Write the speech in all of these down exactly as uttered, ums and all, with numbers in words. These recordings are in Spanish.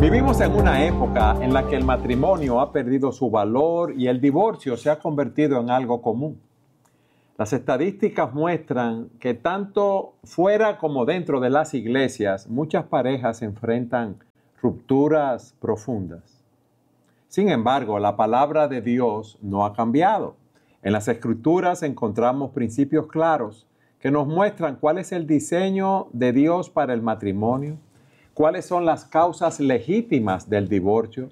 Vivimos en una época en la que el matrimonio ha perdido su valor y el divorcio se ha convertido en algo común. Las estadísticas muestran que tanto fuera como dentro de las iglesias, muchas parejas enfrentan rupturas profundas. Sin embargo, la palabra de Dios no ha cambiado. En las Escrituras encontramos principios claros que nos muestran cuál es el diseño de Dios para el matrimonio, cuáles son las causas legítimas del divorcio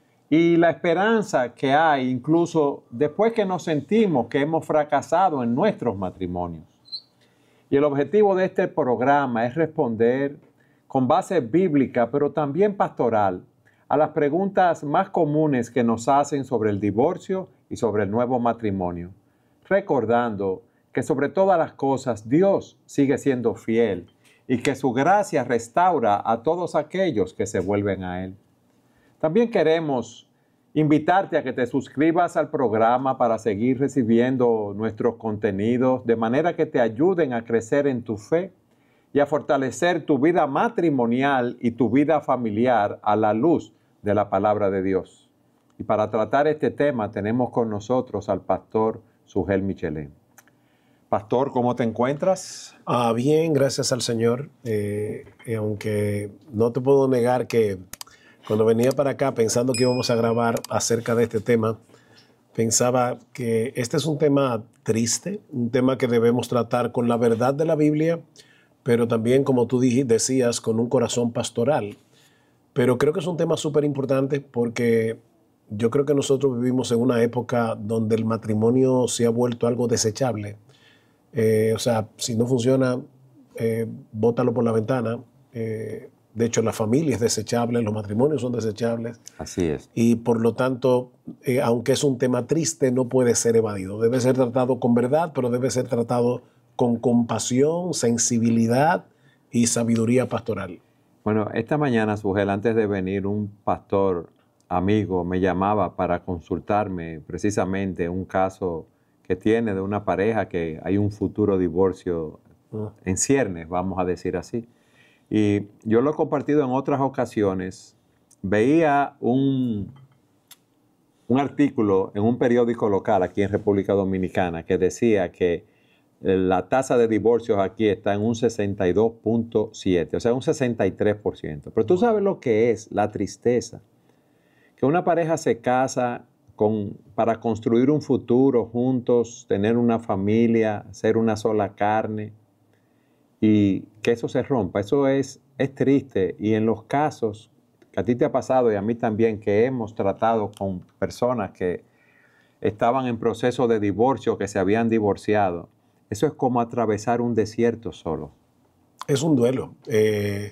y la esperanza que hay incluso después que nos sentimos que hemos fracasado en nuestros matrimonios. Y el objetivo de este programa es responder con base bíblica, pero también pastoral, a las preguntas más comunes que nos hacen sobre el divorcio y sobre el nuevo matrimonio, recordando que sobre todas las cosas Dios sigue siendo fiel y que su gracia restaura a todos aquellos que se vuelven a Él. También queremos invitarte a que te suscribas al programa para seguir recibiendo nuestros contenidos de manera que te ayuden a crecer en tu fe y a fortalecer tu vida matrimonial y tu vida familiar a la luz de la palabra de Dios. Y para tratar este tema tenemos con nosotros al pastor Sugel Michelén. Pastor, ¿cómo te encuentras? Ah, bien, gracias al Señor. Eh, eh, aunque no te puedo negar que cuando venía para acá pensando que íbamos a grabar acerca de este tema, pensaba que este es un tema triste, un tema que debemos tratar con la verdad de la Biblia, pero también, como tú decías, con un corazón pastoral. Pero creo que es un tema súper importante porque yo creo que nosotros vivimos en una época donde el matrimonio se ha vuelto algo desechable. Eh, o sea, si no funciona, eh, bótalo por la ventana. Eh, de hecho, la familia es desechable, los matrimonios son desechables. Así es. Y por lo tanto, eh, aunque es un tema triste, no puede ser evadido. Debe ser tratado con verdad, pero debe ser tratado con compasión, sensibilidad y sabiduría pastoral. Bueno, esta mañana, Sugel, antes de venir, un pastor amigo me llamaba para consultarme precisamente un caso que tiene de una pareja que hay un futuro divorcio en ciernes, vamos a decir así. Y yo lo he compartido en otras ocasiones. Veía un, un artículo en un periódico local aquí en República Dominicana que decía que la tasa de divorcios aquí está en un sesenta y dos punto siete, o sea, un sesenta y tres por ciento. Pero tú sabes lo que es la tristeza, que una pareja se casa Con, para construir un futuro juntos, tener una familia, ser una sola carne, y que eso se rompa. Eso es, es triste. Y en los casos que a ti te ha pasado y a mí también, que hemos tratado con personas que estaban en proceso de divorcio, que se habían divorciado, eso es como atravesar un desierto solo. Es un duelo. Eh,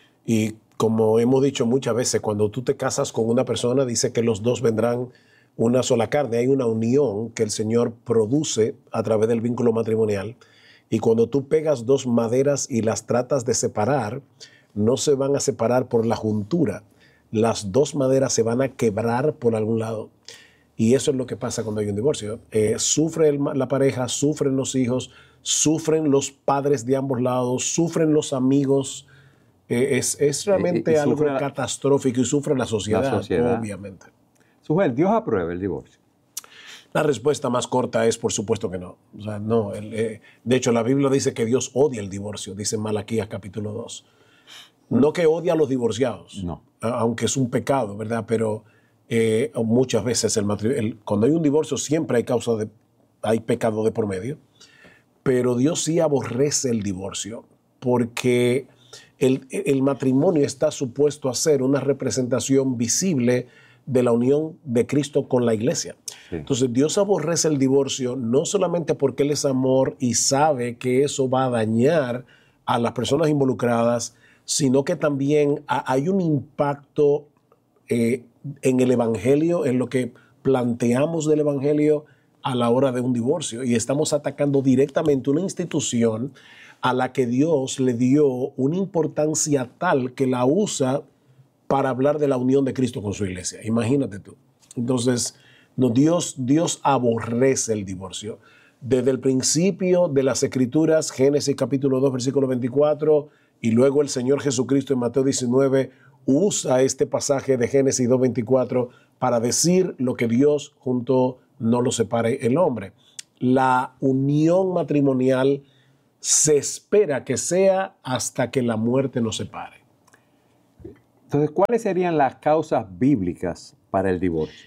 y como hemos dicho muchas veces, cuando tú te casas con una persona, dice que los dos vendrán una sola carne. Hay una unión que el Señor produce a través del vínculo matrimonial, y cuando tú pegas dos maderas y las tratas de separar, no se van a separar por la juntura. Las dos maderas se van a quebrar por algún lado, y eso es lo que pasa cuando hay un divorcio. Eh, sufre el, la pareja, sufren los hijos, sufren los padres de ambos lados, sufren los amigos. Eh, es, es realmente y, y algo la, catastrófico, y sufre la sociedad, la sociedad. Obviamente. Sugel, ¿Dios aprueba el divorcio? La respuesta más corta es por supuesto que no. O sea, no el, eh, de hecho, la Biblia dice que Dios odia el divorcio, dice en Malaquías capítulo dos. No que odia a los divorciados, no. Aunque es un pecado, ¿verdad? Pero eh, muchas veces el el, cuando hay un divorcio siempre hay causa de, hay pecado de por medio. Pero Dios sí aborrece el divorcio porque el, el matrimonio está supuesto a ser una representación visible de la unión de Cristo con la iglesia. Sí. Entonces Dios aborrece el divorcio no solamente porque Él es amor y sabe que eso va a dañar a las personas involucradas, sino que también hay un impacto eh, en el evangelio, en lo que planteamos del evangelio a la hora de un divorcio, y estamos atacando directamente una institución a la que Dios le dio una importancia tal que la usa para hablar de la unión de Cristo con su iglesia. Imagínate tú. Entonces, no, Dios, Dios aborrece el divorcio. Desde el principio de las Escrituras, Génesis capítulo dos, versículo veinticuatro, y luego el Señor Jesucristo en Mateo diecinueve, usa este pasaje de Génesis dos veinticuatro para decir lo que Dios junto no lo separe el hombre. La unión matrimonial se espera que sea hasta que la muerte nos separe. Entonces, ¿cuáles serían las causas bíblicas para el divorcio?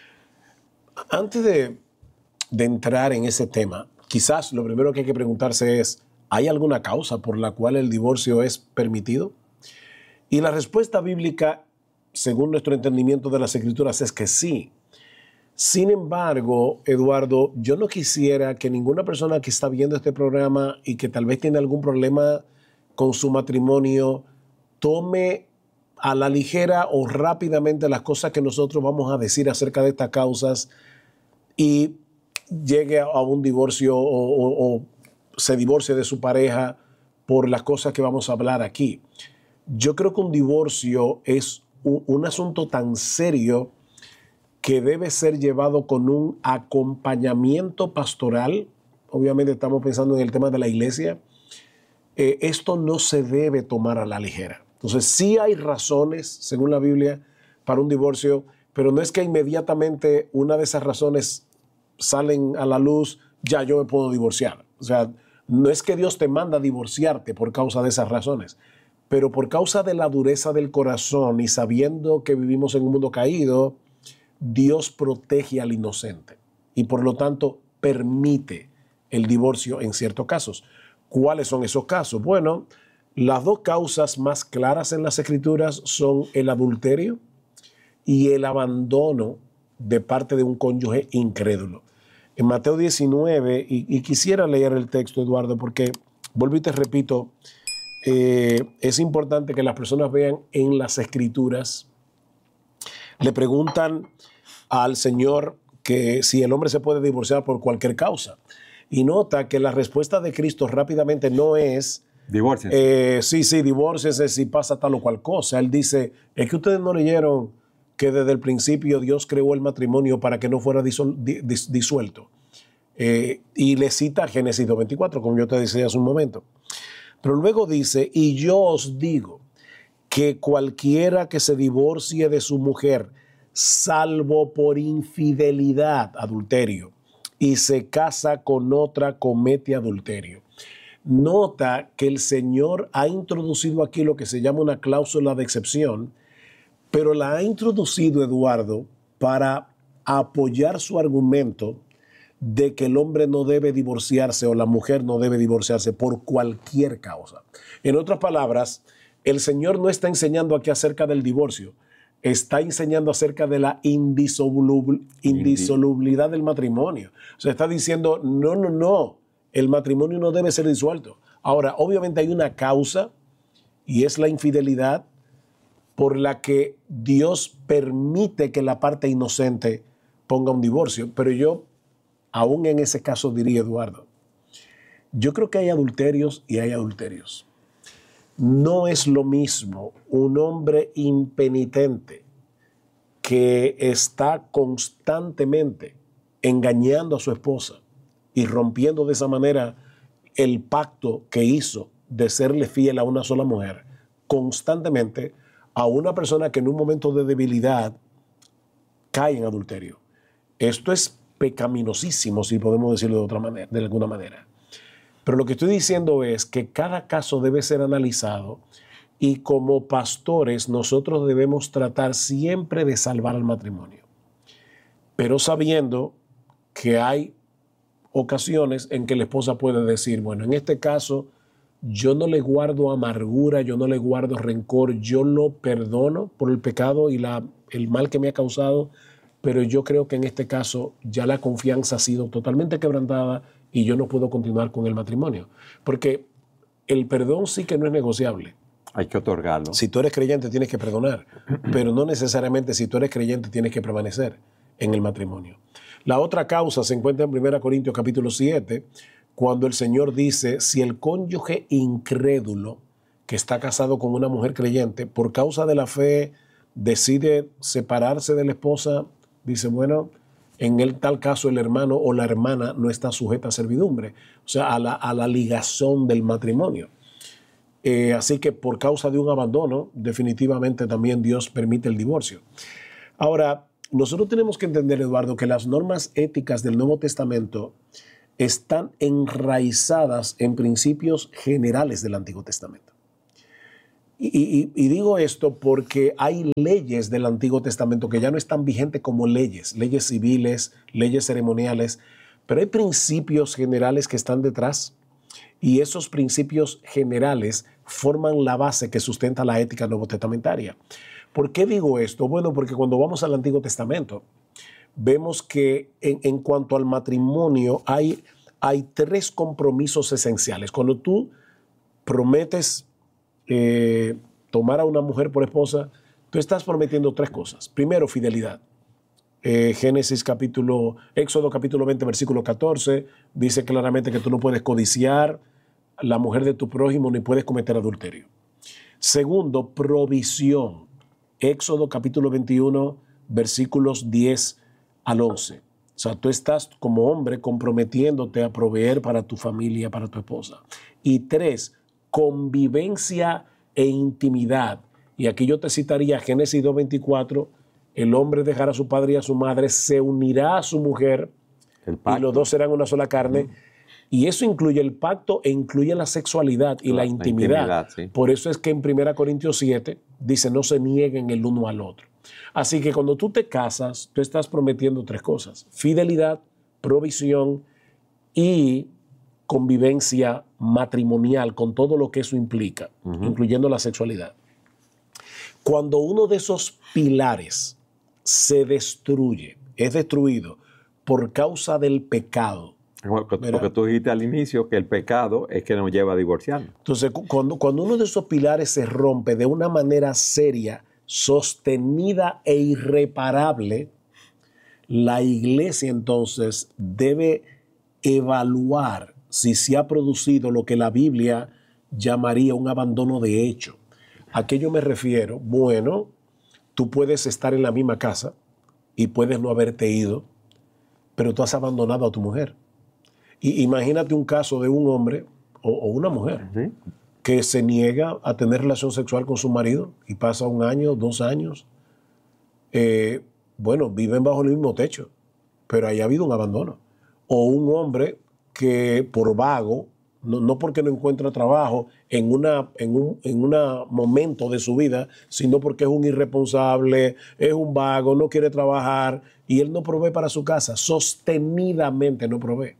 Antes de, de entrar en ese tema, quizás lo primero que hay que preguntarse es, ¿hay alguna causa por la cual el divorcio es permitido? Y la respuesta bíblica, según nuestro entendimiento de las Escrituras, es que sí. Sin embargo, Eduardo, yo no quisiera que ninguna persona que está viendo este programa y que tal vez tiene algún problema con su matrimonio tome a la ligera o rápidamente las cosas que nosotros vamos a decir acerca de estas causas y llegue a un divorcio o, o, o se divorcie de su pareja por las cosas que vamos a hablar aquí. Yo creo que un divorcio es un, un asunto tan serio que debe ser llevado con un acompañamiento pastoral. Obviamente estamos pensando en el tema de la iglesia. Eh, esto no se debe tomar a la ligera. Entonces sí hay razones, según la Biblia, para un divorcio, pero no es que inmediatamente una de esas razones salen a la luz, ya yo me puedo divorciar. O sea, no es que Dios te manda a divorciarte por causa de esas razones, pero por causa de la dureza del corazón y sabiendo que vivimos en un mundo caído, Dios protege al inocente y por lo tanto permite el divorcio en ciertos casos. ¿Cuáles son esos casos? Bueno, las dos causas más claras en las Escrituras son el adulterio y el abandono de parte de un cónyuge incrédulo. En Mateo diecinueve, y, y quisiera leer el texto, Eduardo, porque, vuelvo y te repito, eh, es importante que las personas vean en las Escrituras. Le preguntan al Señor que si el hombre se puede divorciar por cualquier causa. Y nota que la respuesta de Cristo rápidamente no es... Divórciense. Eh, sí, sí, divórciense si pasa tal o cual cosa. Él dice, es que ustedes no leyeron que desde el principio Dios creó el matrimonio para que no fuera disol, dis, disuelto. Eh, y le cita Génesis dos veinticuatro, como yo te decía hace un momento. Pero luego dice, y yo os digo que cualquiera que se divorcie de su mujer, salvo por infidelidad, adulterio, y se casa con otra, comete adulterio. Nota que el Señor ha introducido aquí lo que se llama una cláusula de excepción, pero la ha introducido, Eduardo, para apoyar su argumento de que el hombre no debe divorciarse o la mujer no debe divorciarse por cualquier causa. En otras palabras, el Señor no está enseñando aquí acerca del divorcio, está enseñando acerca de la indisolubil, indisolubilidad del matrimonio. O sea, está diciendo, no, no, no, el matrimonio no debe ser disuelto. Ahora, obviamente hay una causa y es la infidelidad por la que Dios permite que la parte inocente ponga un divorcio. Pero yo, aún en ese caso, diría, Eduardo, yo creo que hay adulterios y hay adulterios. No es lo mismo un hombre impenitente que está constantemente engañando a su esposa y rompiendo de esa manera el pacto que hizo de serle fiel a una sola mujer, constantemente a una persona que en un momento de debilidad cae en adulterio. Esto es pecaminosísimo, si podemos decirlo de otra manera, de alguna manera. Pero lo que estoy diciendo es que cada caso debe ser analizado y como pastores nosotros debemos tratar siempre de salvar al matrimonio, pero sabiendo que hay ocasiones en que la esposa puede decir, bueno, en este caso yo no le guardo amargura, yo no le guardo rencor, yo lo perdono por el pecado y la, el mal que me ha causado, pero yo creo que en este caso ya la confianza ha sido totalmente quebrantada y yo no puedo continuar con el matrimonio. Porque el perdón sí que no es negociable. Hay que otorgarlo. Si tú eres creyente tienes que perdonar, pero no necesariamente si tú eres creyente tienes que permanecer en el matrimonio. La otra causa se encuentra en primera Corintios capítulo siete, cuando el Señor dice, si el cónyuge incrédulo que está casado con una mujer creyente, por causa de la fe decide separarse de la esposa, dice, bueno, en el tal caso el hermano o la hermana no está sujeta a servidumbre, o sea, a la, a la ligazón del matrimonio. Eh, así que por causa de un abandono, definitivamente también Dios permite el divorcio. Ahora, nosotros tenemos que entender, Eduardo, que las normas éticas del Nuevo Testamento están enraizadas en principios generales del Antiguo Testamento. Y, y, y digo esto porque hay leyes del Antiguo Testamento que ya no están vigentes como leyes, leyes civiles, leyes ceremoniales, pero hay principios generales que están detrás y esos principios generales forman la base que sustenta la ética nuevotestamentaria. ¿Por qué digo esto? Bueno, porque cuando vamos al Antiguo Testamento, vemos que en, en cuanto al matrimonio hay, hay tres compromisos esenciales. Cuando tú prometes eh, tomar a una mujer por esposa, tú estás prometiendo tres cosas. Primero, fidelidad. Eh, Génesis capítulo, Éxodo capítulo veinte, versículo catorce, dice claramente que tú no puedes codiciar la mujer de tu prójimo ni puedes cometer adulterio. Segundo, provisión. Éxodo capítulo veintiuno, versículos diez al once. O sea, tú estás como hombre comprometiéndote a proveer para tu familia, para tu esposa. Y tres, convivencia e intimidad. Y aquí yo te citaría Génesis dos veinticuatro, el hombre dejará a su padre y a su madre, se unirá a su mujer y los dos serán una sola carne. Uh-huh. Y eso incluye el pacto e incluye la sexualidad y la, la intimidad. La intimidad sí. Por eso es que en primera Corintios siete dice no se nieguen el uno al otro. Así que cuando tú te casas, tú estás prometiendo tres cosas: fidelidad, provisión y convivencia matrimonial con todo lo que eso implica, uh-huh. incluyendo la sexualidad. Cuando uno de esos pilares se destruye, es destruido por causa del pecado. Porque ¿verdad? Tú dijiste al inicio que el pecado es que nos lleva a divorciarnos. Entonces, cuando, cuando uno de esos pilares se rompe de una manera seria, sostenida e irreparable, la iglesia entonces debe evaluar si se ha producido lo que la Biblia llamaría un abandono de hecho. ¿A qué yo me refiero? Bueno, tú puedes estar en la misma casa y puedes no haberte ido, pero tú has abandonado a tu mujer. Y imagínate un caso de un hombre o, o una mujer ¿sí? que se niega a tener relación sexual con su marido y pasa un año, dos años. Eh, bueno, viven bajo el mismo techo, pero ahí ha habido un abandono. O un hombre que por vago, no, no porque no encuentra trabajo en una en un en una momento de su vida, sino porque es un irresponsable, es un vago, no quiere trabajar y él no provee para su casa, sostenidamente no provee.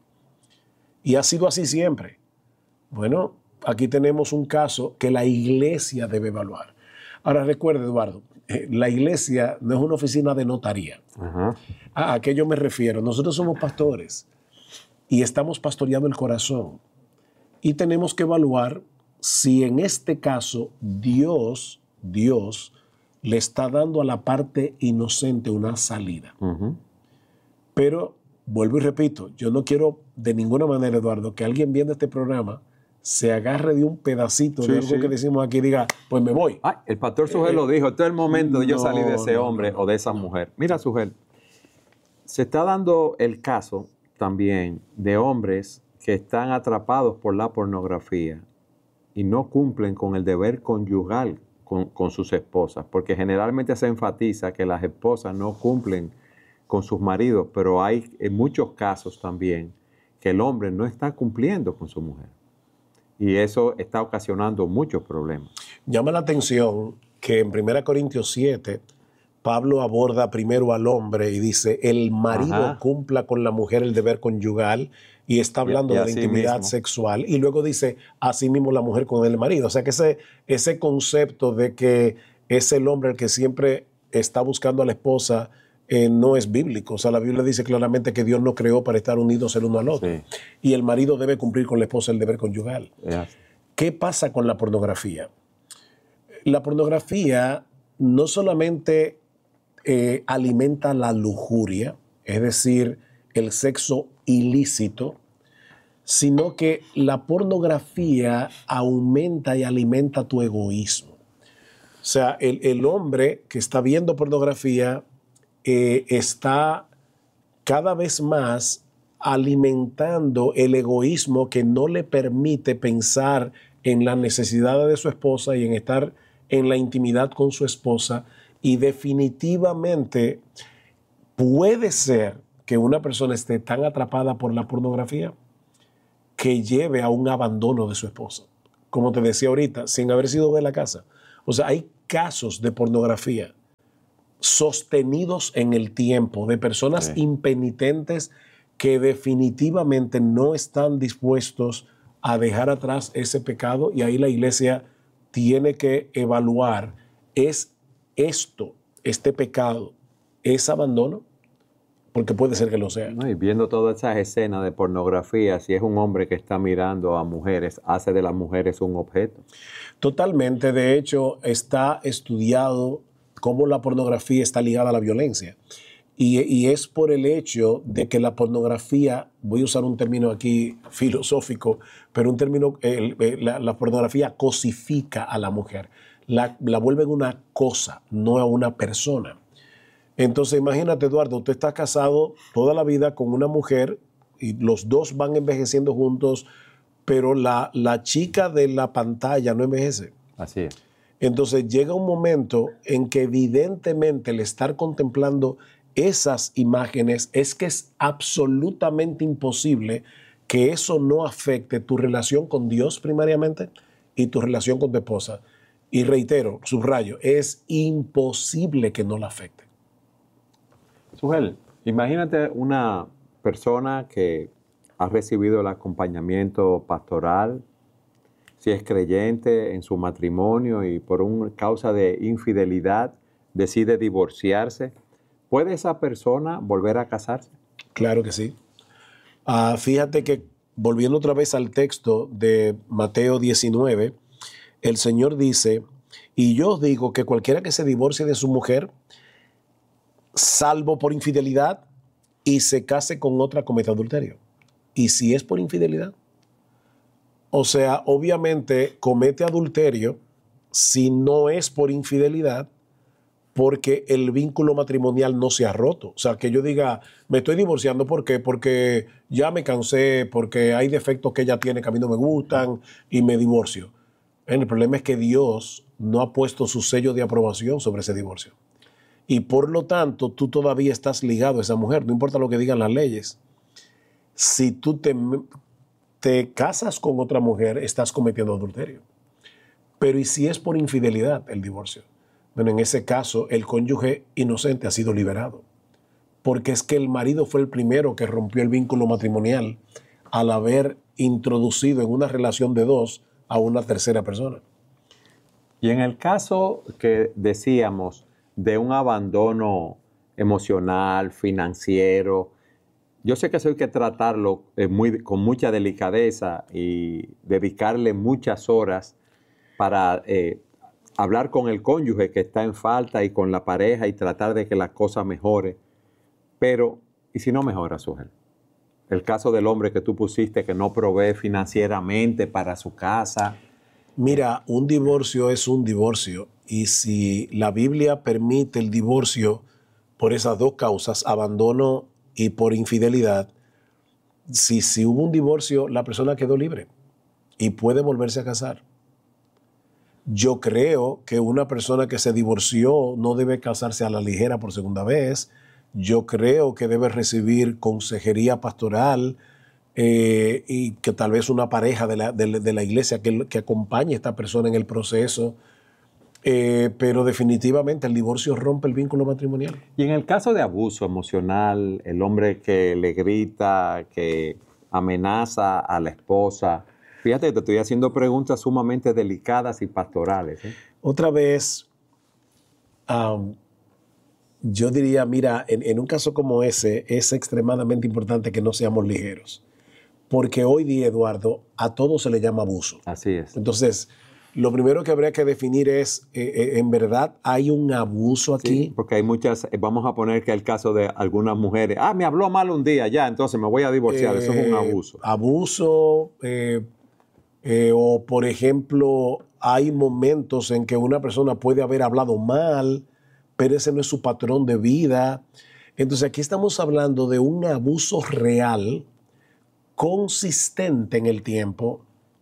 Y ha sido así siempre. Bueno, aquí tenemos un caso que la iglesia debe evaluar. Ahora recuerde, Eduardo, eh, la iglesia no es una oficina de notaría. Uh-huh. ¿A, ¿A qué yo me refiero? Nosotros somos pastores y estamos pastoreando el corazón. Y tenemos que evaluar si en este caso Dios, Dios le está dando a la parte inocente una salida. Uh-huh. Pero, vuelvo y repito, yo no quiero de ninguna manera, Eduardo, que alguien viendo este programa se agarre de un pedacito sí, de algo sí. que decimos aquí y diga, pues me voy. Ay, el pastor Sugel eh, lo dijo, este es el momento de yo no, salir de ese no, hombre no, no. o de esa mujer. Mira, Sugel, se está dando el caso también de hombres que están atrapados por la pornografía y no cumplen con el deber conyugal con, con sus esposas, porque generalmente se enfatiza que las esposas no cumplen con sus maridos, pero hay en muchos casos también que el hombre no está cumpliendo con su mujer. Y eso está ocasionando muchos problemas. Llama la atención que en primera Corintios siete, Pablo aborda primero al hombre y dice, el marido Ajá. cumpla con la mujer el deber conyugal, y está hablando y, y de la intimidad mismo. sexual. Y luego dice, así mismo la mujer con el marido. O sea que ese, ese concepto de que es el hombre el que siempre está buscando a la esposa eh, no es bíblico. O sea, la Biblia dice claramente que Dios nos creó para estar unidos el uno al otro. Sí. Y el marido debe cumplir con la esposa el deber conyugal. Yeah. ¿Qué pasa con la pornografía? La pornografía no solamente eh, alimenta la lujuria, es decir, el sexo ilícito, sino que la pornografía aumenta y alimenta tu egoísmo. O sea, el, el hombre que está viendo pornografía eh, está cada vez más alimentando el egoísmo que no le permite pensar en las necesidades de su esposa y en estar en la intimidad con su esposa. Y definitivamente puede ser que una persona esté tan atrapada por la pornografía que lleve a un abandono de su esposa. Como te decía ahorita, sin haber sido de la casa. O sea, hay casos de pornografía sostenidos en el tiempo de personas sí. impenitentes que definitivamente no están dispuestos a dejar atrás ese pecado, y ahí la iglesia tiene que evaluar, ¿es esto, este pecado, es abandono? Porque puede ser que lo sea. No, y viendo todas esas escenas de pornografía, si es un hombre que está mirando a mujeres, hace de las mujeres un objeto. Totalmente. De hecho, está estudiado cómo la pornografía está ligada a la violencia. Y, y es por el hecho de que la pornografía, voy a usar un término aquí filosófico, pero un término, eh, eh, la, la pornografía cosifica a la mujer, la, la vuelve una cosa, no a una persona. Entonces imagínate, Eduardo, usted está casado toda la vida con una mujer y los dos van envejeciendo juntos, pero la, la chica de la pantalla no envejece. Así es. Entonces llega un momento en que evidentemente el estar contemplando esas imágenes es que es absolutamente imposible que eso no afecte tu relación con Dios primariamente y tu relación con tu esposa. Y reitero, subrayo, es imposible que no la afecte. Sugel, imagínate una persona que ha recibido el acompañamiento pastoral, si es creyente en su matrimonio y por una causa de infidelidad decide divorciarse. ¿Puede esa persona volver a casarse? Claro que sí. Uh, fíjate que, volviendo otra vez al texto de Mateo diecinueve, el Señor dice, y yo os digo que cualquiera que se divorcie de su mujer, salvo por infidelidad, y se case con otra, comete adulterio. ¿Y si es por infidelidad? O sea, obviamente comete adulterio si no es por infidelidad, porque el vínculo matrimonial no se ha roto. O sea, que yo diga, me estoy divorciando, ¿por qué? Porque ya me cansé, porque hay defectos que ella tiene que a mí no me gustan y me divorcio. El problema es que Dios no ha puesto su sello de aprobación sobre ese divorcio. Y por lo tanto, tú todavía estás ligado a esa mujer, no importa lo que digan las leyes. Si tú te, te casas con otra mujer, estás cometiendo adulterio. Pero ¿y si es por infidelidad el divorcio? Bueno, en ese caso, el cónyuge inocente ha sido liberado. Porque es que el marido fue el primero que rompió el vínculo matrimonial al haber introducido en una relación de dos a una tercera persona. Y en el caso que decíamos de un abandono emocional, financiero, yo sé que eso hay que tratarlo eh, muy, con mucha delicadeza y dedicarle muchas horas para eh, hablar con el cónyuge que está en falta y con la pareja y tratar de que las cosas mejoren. Pero, ¿y si no mejora, Sugel? El caso del hombre que tú pusiste que no provee financieramente para su casa. Mira, un divorcio es un divorcio. Y si la Biblia permite el divorcio por esas dos causas, abandono y por infidelidad, si, si hubo un divorcio, la persona quedó libre y puede volverse a casar. Yo creo que una persona que se divorció no debe casarse a la ligera por segunda vez. Yo creo que debe recibir consejería pastoral eh, y que tal vez una pareja de la, de, de la iglesia que, que acompañe a esta persona en el proceso. Eh, pero definitivamente el divorcio rompe el vínculo matrimonial. Y en el caso de abuso emocional, el hombre que le grita, que amenaza a la esposa, fíjate que te estoy haciendo preguntas sumamente delicadas y pastorales, ¿eh? Otra vez, um, yo diría, mira, en, en un caso como ese, es extremadamente importante que no seamos ligeros. Porque hoy día, Eduardo, a todo se le llama abuso. Así es. Entonces, lo primero que habría que definir es, eh, eh, ¿en verdad hay un abuso aquí? Sí, porque hay muchas, vamos a poner que el caso de algunas mujeres, ah, me habló mal un día, ya, entonces me voy a divorciar, eh, eso es un abuso. Abuso, eh, eh, o por ejemplo, hay momentos en que una persona puede haber hablado mal, pero ese no es su patrón de vida. Entonces aquí estamos hablando de un abuso real, consistente en el tiempo,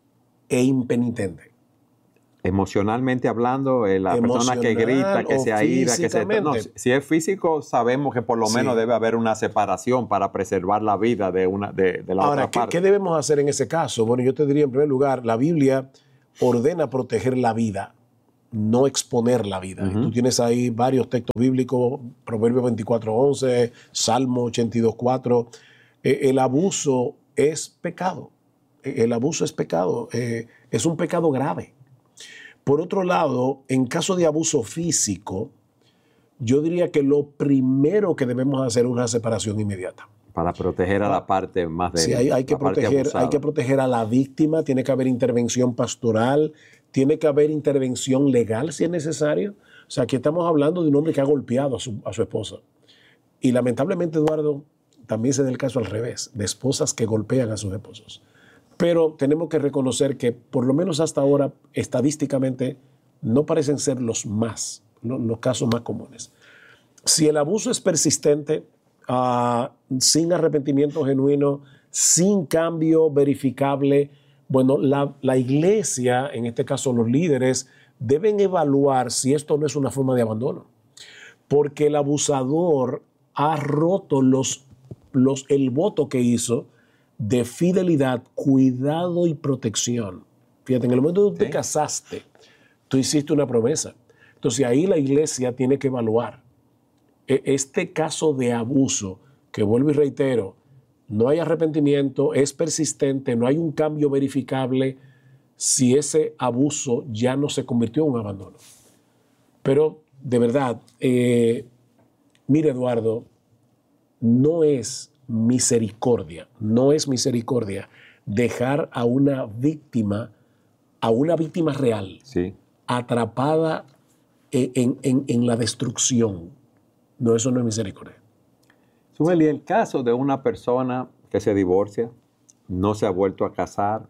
e impenitente. Emocionalmente hablando, eh, la persona que grita, que se aira, que se... No, si es físico, sabemos que por lo menos sí. debe haber una separación para preservar la vida de, una, de, de la Ahora, otra ¿qué, parte. ¿qué debemos hacer en ese caso? Bueno, yo te diría en primer lugar, la Biblia ordena proteger la vida, no exponer la vida. Uh-huh. Y tú tienes ahí varios textos bíblicos, Proverbios veinticuatro once, Salmo ochenta y dos cuatro. Eh, el abuso es pecado. El abuso es pecado. Eh, es un pecado grave. Por otro lado, en caso de abuso físico, yo diría que lo primero que debemos hacer es una separación inmediata. Para proteger a la parte más débil. Sí, hay, hay, que proteger, hay que proteger a la víctima, tiene que haber intervención pastoral, tiene que haber intervención legal si es necesario. O sea, aquí estamos hablando de un hombre que ha golpeado a su, a su esposa. Y lamentablemente, Eduardo, también se da el caso al revés, de esposas que golpean a sus esposos. Pero tenemos que reconocer que, por lo menos hasta ahora, estadísticamente, no parecen ser los más, ¿no? los casos más comunes. Si el abuso es persistente, uh, sin arrepentimiento genuino, sin cambio verificable, bueno, la, la iglesia, en este caso los líderes, deben evaluar si esto no es una forma de abandono. Porque el abusador ha roto los, los, el voto que hizo de fidelidad, cuidado y protección. Fíjate, en el momento que tú ¿Sí? te casaste, tú hiciste una promesa. Entonces ahí la iglesia tiene que evaluar. Este caso de abuso, que vuelvo y reitero, no hay arrepentimiento, es persistente, no hay un cambio verificable, si ese abuso ya no se convirtió en un abandono. Pero, de verdad, eh, mire, Eduardo, no es misericordia, no es misericordia dejar a una víctima, a una víctima real, sí. atrapada en, en, en la destrucción. No, eso no es misericordia. Sumeli, el caso de una persona que se divorcia, no se ha vuelto a casar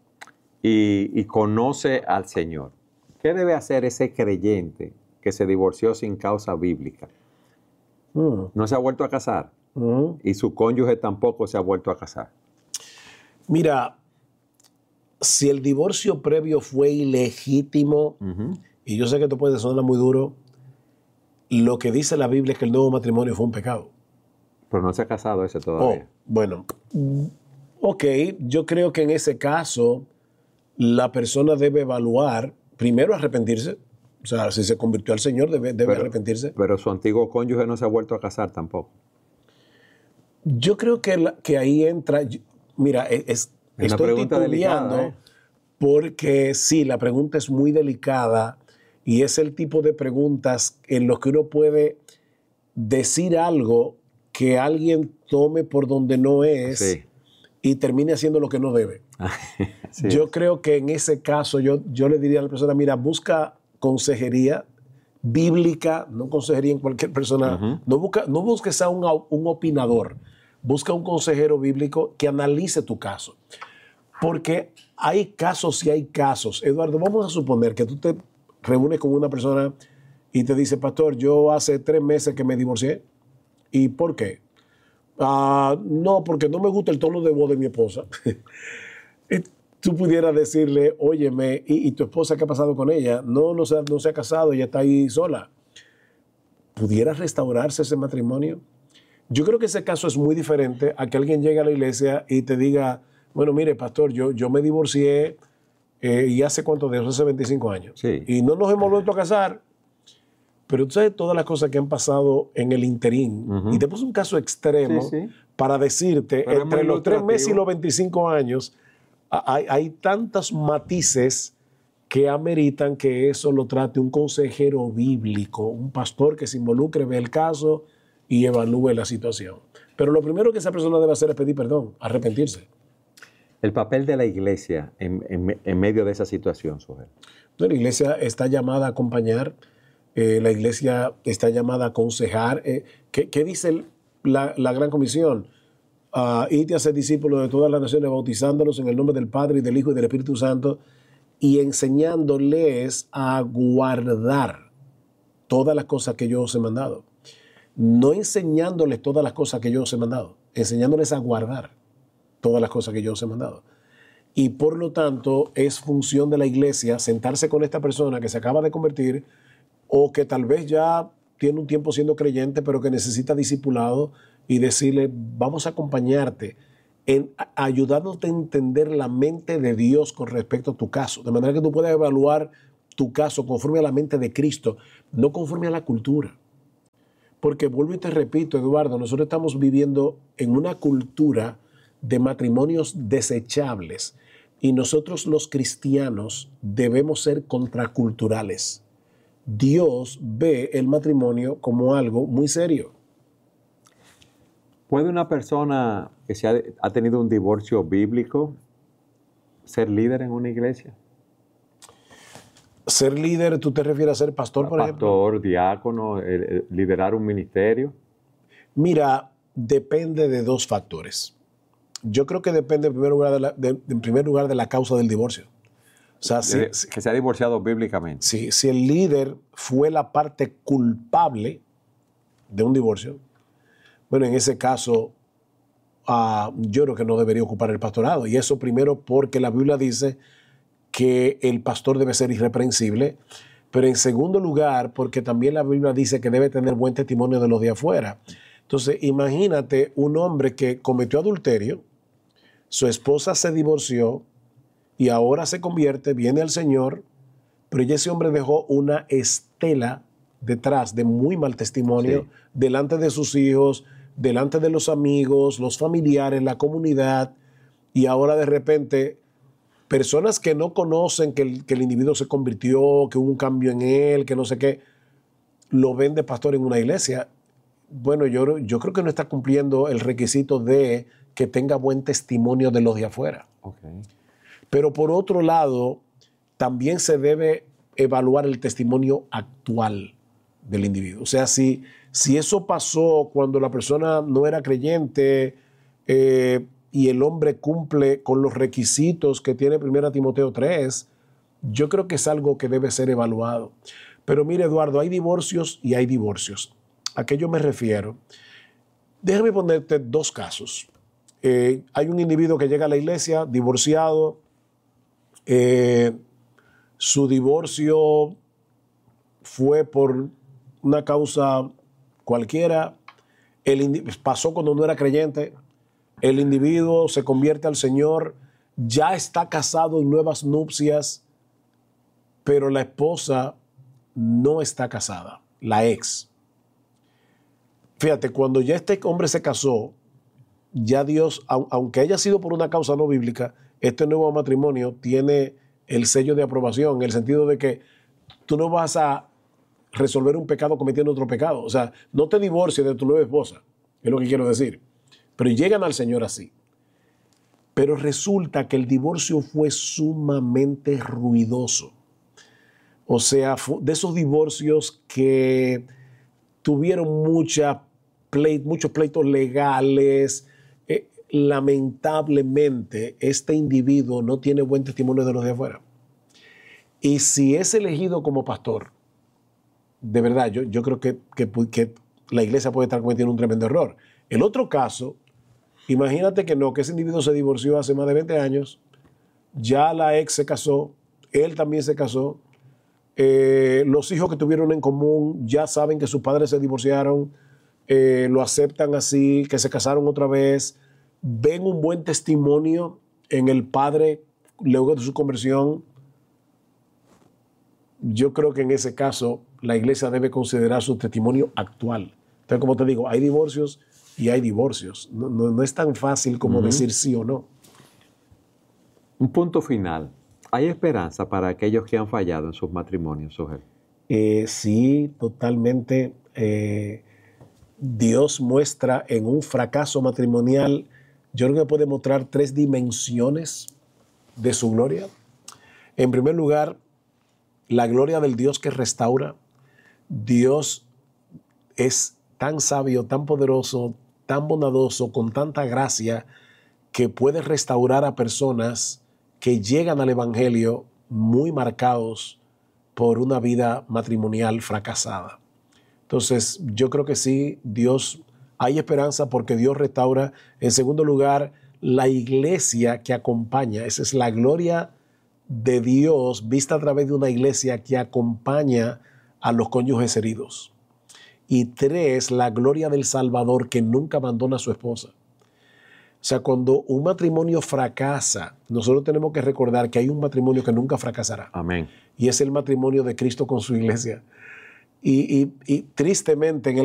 y, y conoce al Señor. ¿Qué debe hacer ese creyente que se divorció sin causa bíblica? Mm. No se ha vuelto a casar. Uh-huh. Y su cónyuge tampoco se ha vuelto a casar. Mira, si el divorcio previo fue ilegítimo, uh-huh. y yo sé que esto puede sonar muy duro, lo que dice la Biblia es que el nuevo matrimonio fue un pecado. Pero no se ha casado ese todavía. Oh, bueno, ok, yo creo que en ese caso la persona debe evaluar, primero arrepentirse. O sea, si se convirtió al Señor debe, debe pero, arrepentirse. Pero su antiguo cónyuge no se ha vuelto a casar tampoco. Yo creo que, la, que ahí entra, mira, es, es estoy una pregunta delicada, ¿eh? Porque sí, la pregunta es muy delicada y es el tipo de preguntas en los que uno puede decir algo que alguien tome por donde no es sí. y termine haciendo lo que no debe. sí. Yo creo que en ese caso yo, yo le diría a la persona, mira, busca consejería bíblica, no consejería en cualquier persona, uh-huh. no, busca, no busques a un, un opinador, busca un consejero bíblico que analice tu caso. Porque hay casos y hay casos. Eduardo, vamos a suponer que tú te reúnes con una persona y te dice, pastor, yo hace tres meses que me divorcié. ¿Y por qué? Uh, no, porque no me gusta el tono de voz de mi esposa. Tú pudieras decirle, óyeme, ¿y, ¿y tu esposa qué ha pasado con ella? No, no se, no se ha casado, ella está ahí sola. ¿Pudiera restaurarse ese matrimonio? Yo creo que ese caso es muy diferente a que alguien llegue a la iglesia y te diga, bueno, mire, pastor, yo, yo me divorcié eh, y hace cuánto de eso, hace veinticinco años. Sí. Y no nos hemos vuelto a casar. Pero tú sabes todas las cosas que han pasado en el interín. Uh-huh. Y te puse un caso extremo sí, sí. para decirte, pero entre los tres meses y los veinticinco años, hay, hay tantos matices que ameritan que eso lo trate un consejero bíblico, un pastor que se involucre, ve el caso y evalúe la situación. Pero lo primero que esa persona debe hacer es pedir perdón, arrepentirse. El papel de la iglesia en, en, en medio de esa situación, Sujel. La iglesia está llamada a acompañar. Eh, la iglesia está llamada a aconsejar. Eh, ¿qué, ¿Qué dice el, la, la Gran Comisión? Uh, Id y hacer discípulos de todas las naciones, bautizándolos en el nombre del Padre y del Hijo y del Espíritu Santo y enseñándoles a guardar todas las cosas que yo os he mandado. No enseñándoles todas las cosas que yo os he mandado, enseñándoles a guardar todas las cosas que yo os he mandado. Y por lo tanto es función de la iglesia sentarse con esta persona que se acaba de convertir o que tal vez ya tiene un tiempo siendo creyente pero que necesita discipulado y decirle, vamos a acompañarte en ayudándote a entender la mente de Dios con respecto a tu caso, de manera que tú puedas evaluar tu caso conforme a la mente de Cristo, no conforme a la cultura. Porque vuelvo y te repito, Eduardo, nosotros estamos viviendo en una cultura de matrimonios desechables y nosotros los cristianos debemos ser contraculturales. Dios ve el matrimonio como algo muy serio. ¿Puede una persona que se ha, ha tenido un divorcio bíblico ser líder en una iglesia? Ser líder, ¿tú te refieres a ser pastor, por ejemplo? Pastor, diácono, el, el, liderar un ministerio. Mira, depende de dos factores. Yo creo que depende en primer lugar de la, de, en primer lugar de la causa del divorcio. O sea, si, de, que se ha divorciado bíblicamente. Si, si el líder fue la parte culpable de un divorcio, bueno, en ese caso, uh, yo creo que no debería ocupar el pastorado. Y eso primero porque la Biblia dice que el pastor debe ser irreprensible, pero en segundo lugar porque también la Biblia dice que debe tener buen testimonio de los de afuera. Entonces, imagínate un hombre que cometió adulterio, su esposa se divorció y ahora se convierte, viene al Señor, pero ya ese hombre dejó una estela detrás de muy mal testimonio, sí, delante de sus hijos, delante de los amigos, los familiares, la comunidad, y ahora de repente personas que no conocen que el, que el individuo se convirtió, que hubo un cambio en él, que no sé qué, lo ven de pastor en una iglesia. Bueno, yo, yo creo que no está cumpliendo el requisito de que tenga buen testimonio de los de afuera. Okay. Pero por otro lado, también se debe evaluar el testimonio actual del individuo. O sea, si, si eso pasó cuando la persona no era creyente eh, y el hombre cumple con los requisitos que tiene primera Timoteo tres, yo creo que es algo que debe ser evaluado. Pero mire, Eduardo, hay divorcios y hay divorcios. ¿A qué yo me refiero? Déjame ponerte dos casos. Eh, hay un individuo que llega a la iglesia, divorciado, eh, su divorcio fue por una causa cualquiera, el pasó cuando no era creyente, el individuo se convierte al Señor, ya está casado en nuevas nupcias, pero la esposa no está casada, la ex. Fíjate, cuando ya este hombre se casó, ya Dios, aunque haya sido por una causa no bíblica, este nuevo matrimonio tiene el sello de aprobación, en el sentido de que tú no vas a resolver un pecado cometiendo otro pecado. O sea, no te divorcies de tu nueva esposa, es lo que quiero decir. Pero llegan al Señor así. Pero resulta que el divorcio fue sumamente ruidoso. O sea, de esos divorcios que tuvieron mucha pleit, muchos pleitos legales. Eh, lamentablemente, este individuo no tiene buen testimonio de los de afuera. Y si es elegido como pastor, de verdad, yo, yo creo que, que, que la iglesia puede estar cometiendo un tremendo error. El otro caso, imagínate que no, que ese individuo se divorció hace más de veinte años, ya la ex se casó, él también se casó, eh, los hijos que tuvieron en común ya saben que sus padres se divorciaron, eh, lo aceptan así, que se casaron otra vez, ven un buen testimonio en el padre luego de su conversión. Yo creo que en ese caso la iglesia debe considerar su testimonio actual. Entonces, como te digo, hay divorcios y hay divorcios. No, no, no es tan fácil como uh-huh. decir sí o no. Un punto final. ¿Hay esperanza para aquellos que han fallado en sus matrimonios, Sugel? Eh, sí, totalmente. Eh, Dios muestra en un fracaso matrimonial, yo creo que puede mostrar tres dimensiones de su gloria. En primer lugar, la gloria del Dios que restaura. Dios es tan sabio, tan poderoso, tan bondadoso, con tanta gracia, que puede restaurar a personas que llegan al Evangelio muy marcados por una vida matrimonial fracasada. Entonces, yo creo que sí, Dios, hay esperanza porque Dios restaura. En segundo lugar, la iglesia que acompaña. Esa es la gloria de Dios vista a través de una iglesia que acompaña a los cónyuges heridos. Y tres, la gloria del Salvador que nunca abandona a su esposa. O sea, cuando un matrimonio fracasa, nosotros tenemos que recordar que hay un matrimonio que nunca fracasará. Amén. Y es el matrimonio de Cristo con su iglesia. Y, y, y tristemente en el